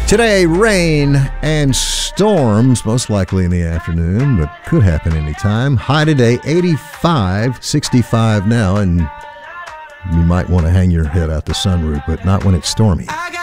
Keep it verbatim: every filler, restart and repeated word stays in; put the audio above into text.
Today, rain and storms, most likely in the afternoon, but could happen anytime. High today, eighty-five, sixty-five now, and you might want to hang your head out the sunroof, but not when it's stormy. I got